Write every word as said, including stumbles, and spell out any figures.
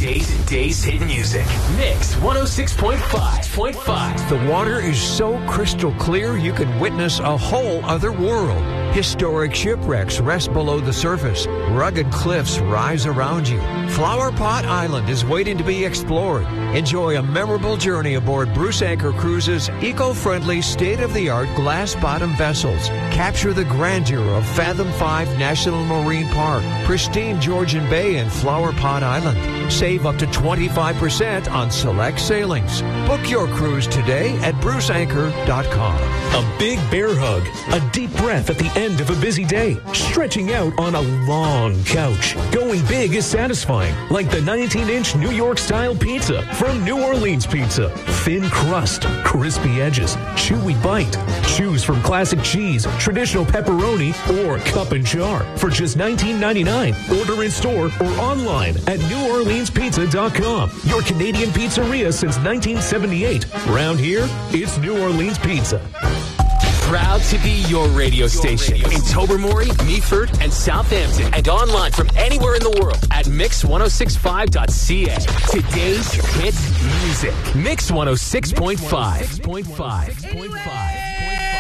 Today's Today's hit music. Mix one oh six point five. The water is so crystal clear you can witness a whole other world. Historic shipwrecks rest below the surface. Rugged cliffs rise around you. Flower Pot Island is waiting to be explored. Enjoy a memorable journey aboard Bruce Anchor Cruises' eco-friendly, state-of-the-art glass-bottom vessels. Capture the grandeur of Fathom five National Marine Park, pristine Georgian Bay, and Flower Pot Island. Save up to twenty-five percent on select sailings. Book your cruise today at bruce anchor dot com. A big bear hug, a deep breath at the end of a busy day, stretching out on a long couch. Going big is satisfying, like the nineteen inch New York-style pizza from New Orleans Pizza. Thin crust, crispy edges, chewy bite. Choose from classic cheese, traditional pepperoni, or cup and jar for just nineteen ninety-nine. Order in store or online at new orleans pizza dot com. Your Canadian pizzeria since nineteen seventy-eight. Round here, it's New Orleans Pizza. Proud to be your radio station in Tobermory, Meaford, and Southampton, and online from anywhere in the world at mix ten sixty-five dot c a. Today's hit music. Mix one oh six point five.